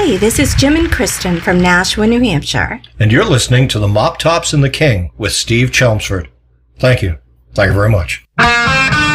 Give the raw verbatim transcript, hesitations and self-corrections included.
Hi, this is Jim and Kristen from Nashua, New Hampshire. And you're listening to the Mop Tops and the King with Steve Chelmsford. Thank you. Thank you very much.